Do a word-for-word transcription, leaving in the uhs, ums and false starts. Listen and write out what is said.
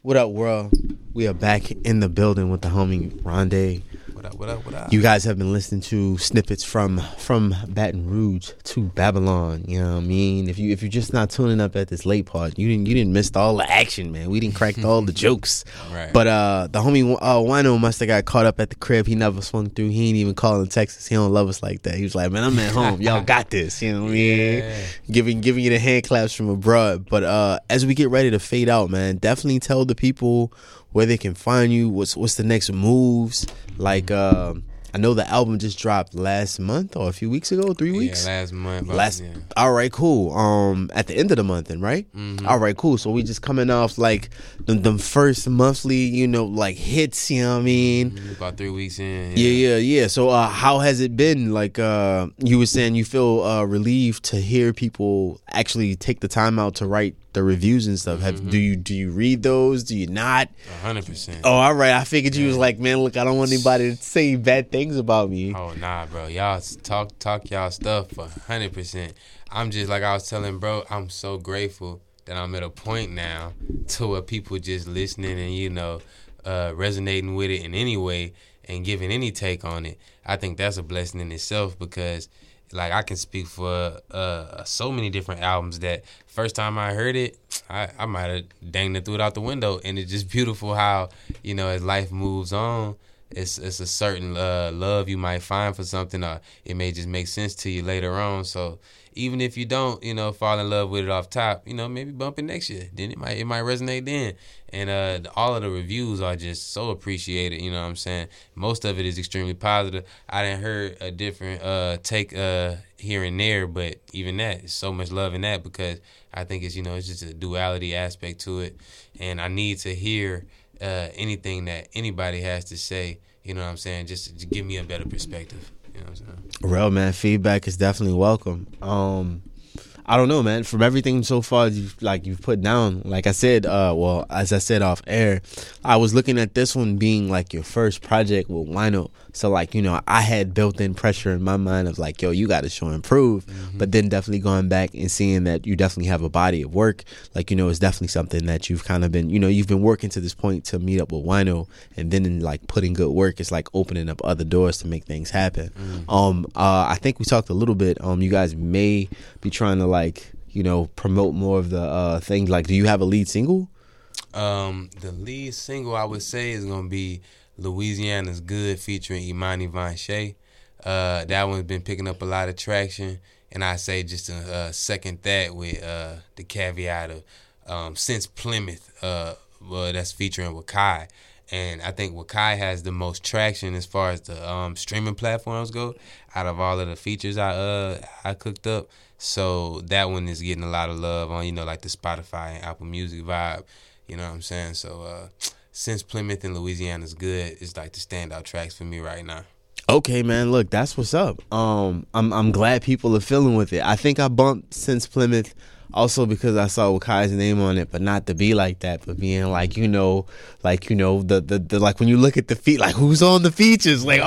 What up, world? We are back in the building with the homie Rondé. What up, what up, what up? You guys have been listening to snippets from from Baton Rouge to Babylon. You know what I mean? If you if you're just not tuning up at this late part, you didn't you didn't miss all the action, man. We didn't crack all the jokes. Right. But uh, the homie uh, Wino must have got caught up at the crib. He never swung through. He ain't even calling Texas. He don't love us like that. He was like, man, I'm at home. Y'all got this. You know what I mean? Yeah. Giving giving you the hand claps from abroad. But uh, as we get ready to fade out, man, definitely tell the people where they can find you. What's what's the next moves? Like, uh, I know the album just dropped last month or a few weeks ago, three weeks. Yeah, last month. Last. Yeah. All right, cool. Um, at the end of the month, then, right? Mm-hmm. All right, cool. So we just coming off like the, the first monthly, you know, like hits. You know what I mean? Mm-hmm. About three weeks in. Yeah, yeah, yeah. So, uh, how has it been? Like, uh, you were saying, you feel uh, relieved to hear people actually take the time out to write the reviews and stuff. Have Mm-hmm. do you do you read those? Do you not? A hundred percent. Oh, all right. I figured you was like, man, look, I don't want anybody to say bad things about me. Oh nah, bro. Y'all talk talk y'all stuff a hundred percent. I'm just like I was telling bro. I'm so grateful that I'm at a point now to where people just listening and you know uh, resonating with it in any way and giving any take on it. I think that's a blessing in itself because. Like, I can speak for uh, so many different albums that first time I heard it, I, I might have danged it threw it out the window. And it's just beautiful how, you know, as life moves on, it's it's a certain uh, love you might find for something, or it may just make sense to you later on. So even if you don't, you know, fall in love with it off top, you know, maybe bump it next year. Then it might it might resonate then. And uh, all of the reviews are just so appreciated, you know what I'm saying? Most of it is extremely positive. I done heard a different uh, take uh, here and there, but even that, there's so much love in that because I think it's, you know, it's just a duality aspect to it. And I need to hear uh, anything that anybody has to say, you know what I'm saying, just to give me a better perspective. You know what I'm saying? Real, man. Feedback is definitely welcome. Um, I don't know, man. From everything so far, you've, like you've put down, like I said, uh, well, as I said off air, I was looking at this one being like your first project with Wino. So, like, you know, I had built-in pressure in my mind of like, yo, you got to show and prove. Mm-hmm. But then definitely going back and seeing that you definitely have a body of work, like, you know, it's definitely something that you've kind of been, you know, you've been working to this point to meet up with Wino, and then in like putting good work, it's like opening up other doors to make things happen. Mm-hmm. Um, uh, I think we talked a little bit. Um, you guys may be trying to like, you know, promote more of the uh thing. Like, do you have a lead single? Um, the lead single I would say is gonna be Louisiana's Good featuring Imani Von Shea. Uh, that one's been picking up a lot of traction, and I say just to uh, second that with uh, the caveat of um, since Plymouth, uh, well, that's featuring Wakai. And I think Wakai has the most traction as far as the um, streaming platforms go out of all of the features I uh I cooked up. So that one is getting a lot of love on, you know, like the Spotify and Apple Music vibe. You know what I'm saying? So uh, since Plymouth and Louisiana's Good is like the standout tracks for me right now. Okay, man. Look, that's what's up. Um, I'm I'm glad people are feeling with it. I think I bumped Since Plymouth also because I saw Wakai's name on it, but not to be like that, but being like, you know, like, you know, the, the, the like when you look at the feet, like who's on the features, like,